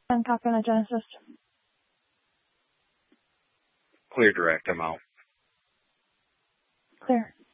Hancock on a Genesis. Clear direct, I'm out. Clear.